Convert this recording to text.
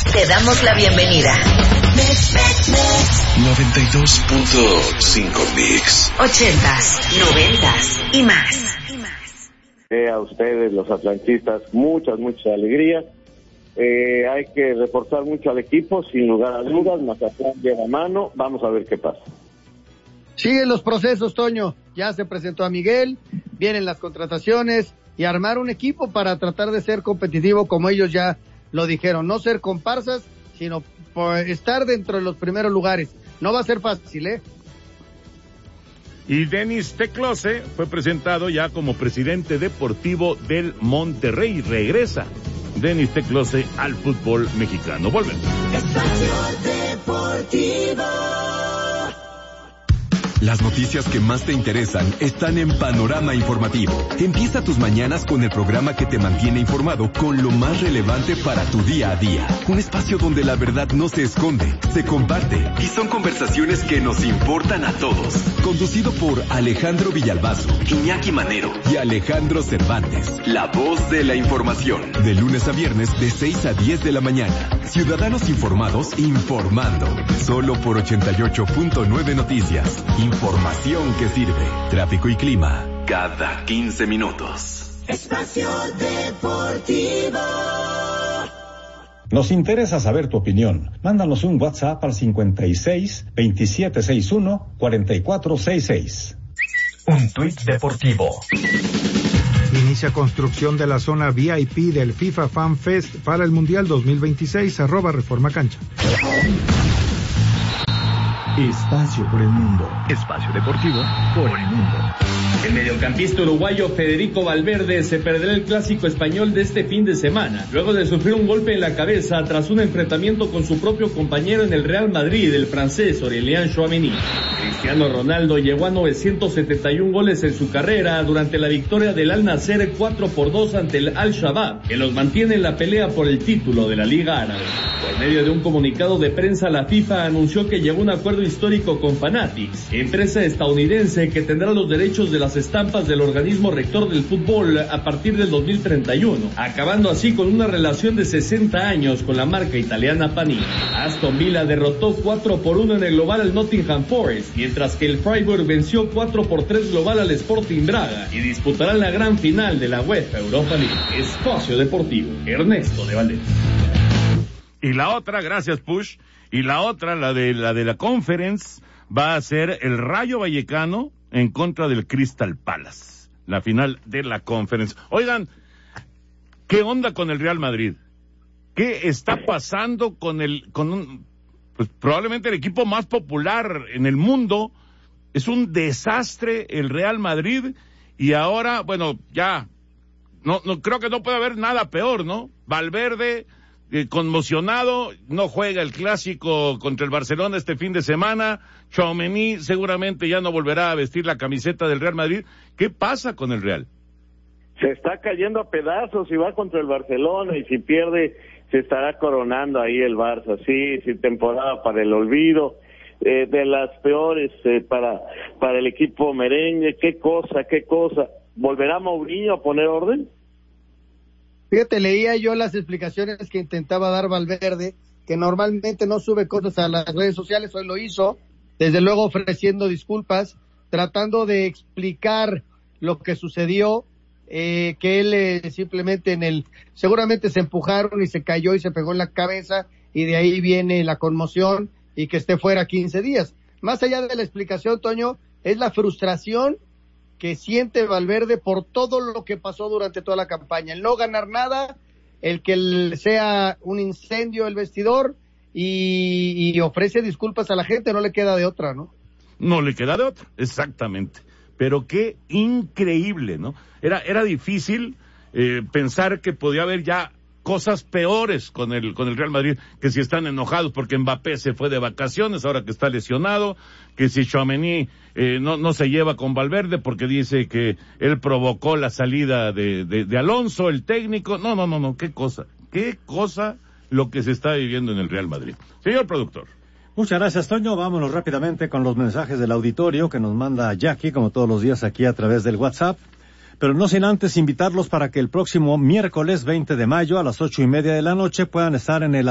Te damos la bienvenida. 92.5 Mix. 80s, 90s y más. A ustedes, los atlantistas, muchas alegrías. Hay que reforzar mucho al equipo, sin lugar a dudas. Mazatlán lleva mano. Vamos a ver qué pasa. Siguen los procesos, Toño. Ya se presentó a Miguel, vienen las contrataciones y armar un equipo para tratar de ser competitivo, como ellos ya lo dijeron. No ser comparsas, sino estar dentro de los primeros lugares. No va a ser fácil, ¿eh? Y Denis Teclose fue presentado ya como presidente deportivo del Monterrey. Regresa Denis Teclose al fútbol mexicano. Volvemos. Espacio Deportivo. Las noticias que más te interesan están en Panorama Informativo. Empieza tus mañanas con el programa que te mantiene informado con lo más relevante para tu día a día. Un espacio donde la verdad no se esconde, se comparte y son conversaciones que nos importan a todos. Conducido por Alejandro Villalbazo, Iñaki Manero y Alejandro Cervantes. La voz de la información. De lunes a viernes de 6 a 10 de la mañana. Ciudadanos informados informando. Solo por 88.9 Noticias. Información que sirve. Tráfico y clima cada 15 minutos. Espacio Deportivo. Nos interesa saber tu opinión. Mándanos un WhatsApp al 56 2761 4466. Un tuit deportivo. Inicia construcción de la zona VIP del FIFA Fan Fest para el Mundial 2026. @Reforma Cancha. Espacio por el mundo. Espacio deportivo por el mundo. El mediocampista uruguayo Federico Valverde se perderá el clásico español de este fin de semana, luego de sufrir un golpe en la cabeza tras un enfrentamiento con su propio compañero en el Real Madrid, el francés Aurélien Tchouaméni. Cristiano Ronaldo llegó a 971 goles en su carrera durante la victoria del Al Nassr 4-2 ante el Al-Shabaab, que los mantiene en la pelea por el título de la Liga Árabe. Por medio de un comunicado de prensa, la FIFA anunció que llegó a un acuerdo histórico con Fanatics, empresa estadounidense que tendrá los derechos de las estampas del organismo rector del fútbol a partir del 2031, acabando así con una relación de 60 años con la marca italiana Panini. Aston Villa derrotó 4-1 en el global al Nottingham Forest, mientras que el Freiburg venció 4-3 global al Sporting Braga y disputarán la gran final de la UEFA Europa League. Espacio Deportivo, Ernesto de Valdés. Y la otra, gracias Push, y la otra, la de la Conference, va a ser el Rayo Vallecano en contra del Crystal Palace, la final de la Conference. Oigan, ¿qué onda con el Real Madrid? ¿Qué está pasando pues probablemente el equipo más popular en el mundo? Es un desastre el Real Madrid, y ahora, bueno, ya, no creo que no puede haber nada peor, ¿no? Valverde, conmocionado, no juega el clásico contra el Barcelona este fin de semana. Tchouaméni seguramente ya no volverá a vestir la camiseta del Real Madrid. ¿Qué pasa con el Real? Se está cayendo a pedazos y va contra el Barcelona, y si pierde se estará coronando ahí el Barça. Sí, temporada para el olvido, de las peores para el equipo merengue. Qué cosa. ¿Volverá Mourinho a poner orden? Fíjate, leía yo las explicaciones que intentaba dar Valverde, que normalmente no sube cosas a las redes sociales, hoy lo hizo, desde luego ofreciendo disculpas, tratando de explicar lo que sucedió, que él simplemente seguramente se empujaron y se cayó y se pegó en la cabeza, y de ahí viene la conmoción y que esté fuera 15 días. Más allá de la explicación, Toño, es la frustración que siente Valverde por todo lo que pasó durante toda la campaña, el no ganar nada, el que sea un incendio el vestidor, y ofrece disculpas a la gente, no le queda de otra, ¿no? No le queda de otra, exactamente. Pero qué increíble, ¿no? Era difícil pensar que podía haber ya cosas peores con el Real Madrid, que si están enojados porque Mbappé se fue de vacaciones, ahora que está lesionado, que si Tchouaméni no se lleva con Valverde porque dice que él provocó la salida de Alonso, el técnico. No, qué cosa lo que se está viviendo en el Real Madrid. Señor productor. Muchas gracias, Toño. Vámonos rápidamente con los mensajes del auditorio que nos manda Jackie, como todos los días aquí a través del WhatsApp. Pero no sin antes invitarlos para que el próximo miércoles 20 de mayo a las 8:30 de la noche puedan estar en el